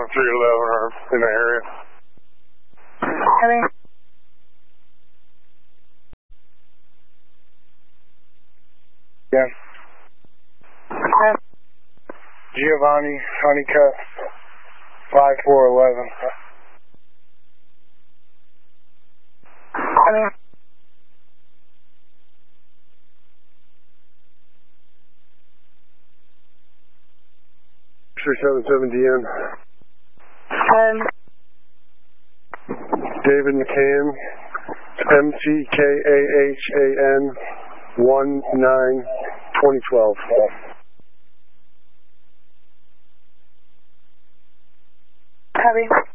311 are in the area. Copy. Yeah. Okay. Giovanni Honeycutt, 5411. Copy. 377 DN. David McCann, MCKAHAN, 19-2012. Copy.